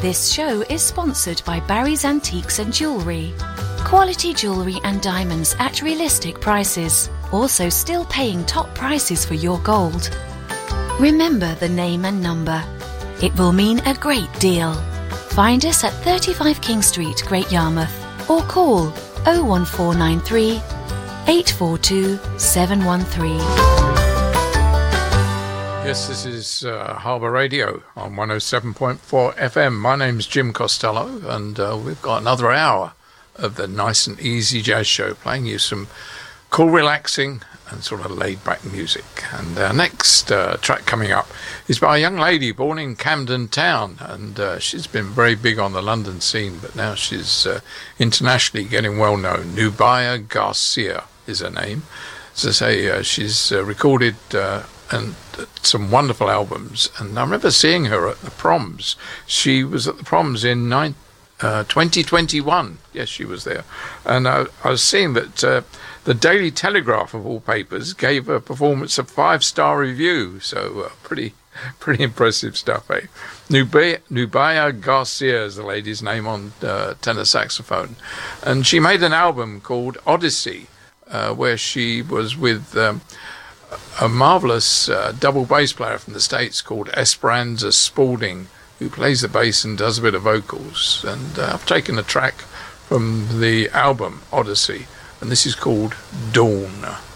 This show is sponsored by Barry's Antiques and Jewellery. Quality jewellery and diamonds at realistic prices. Also still paying top prices for your gold. Remember the name and number. It will mean a great deal. Find us at 35 King Street, Great Yarmouth, or call 01493 842 713. Yes, this is Harbour Radio on 107.4 FM. My name's Jim Costello, and we've got another hour of the nice and easy jazz show, playing you some cool, relaxing and sort of laid-back music. And our next track coming up is by a young lady born in Camden Town, and she's been very big on the London scene, but now she's internationally getting well known. Nubia Garcia is her name. As I say, she's recorded and some wonderful albums, and I remember seeing her at the Proms. She was at the Proms in 2021. Yes, she was there. And I was seeing that the Daily Telegraph, of all papers, gave her performance a 5-star review. So pretty impressive stuff, eh? Nubia Garcia is the lady's name on tenor saxophone. And she made an album called Odyssey, where she was with a marvellous double bass player from the States called Esperanza Spalding, who plays the bass and does a bit of vocals. And I've taken a track from the album Odyssey, and this is called Dawn.